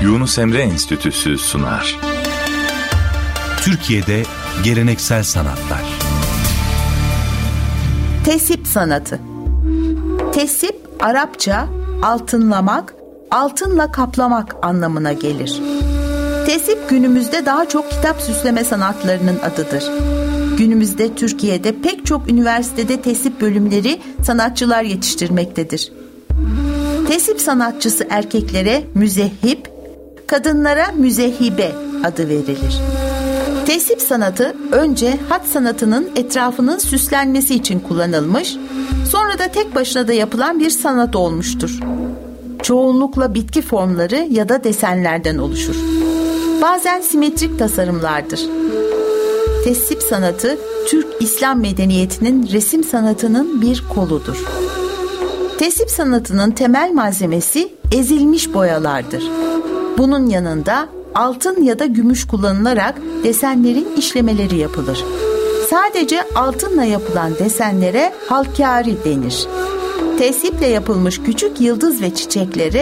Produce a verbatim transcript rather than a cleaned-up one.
Yunus Emre Enstitüsü sunar. Türkiye'de geleneksel sanatlar. Tesip sanatı. Tesip, Arapça altınlamak, altınla kaplamak anlamına gelir. Tesip günümüzde daha çok kitap süsleme sanatlarının adıdır. Günümüzde Türkiye'de pek çok üniversitede tesip bölümleri sanatçılar yetiştirmektedir. Tesip sanatçısı erkeklere müzehhip, kadınlara müzehhibe adı verilir. Tesip sanatı önce hat sanatının etrafının süslenmesi için kullanılmış, sonra da tek başına da yapılan bir sanat olmuştur. Çoğunlukla bitki formları ya da desenlerden oluşur. Bazen simetrik tasarımlardır. Tesip sanatı, Türk İslam medeniyetinin resim sanatının bir koludur. Tesip sanatının temel malzemesi ezilmiş boyalardır. Bunun yanında altın ya da gümüş kullanılarak desenlerin işlemeleri yapılır. Sadece altınla yapılan desenlere halkâri denir. Tesiple yapılmış küçük yıldız ve çiçeklere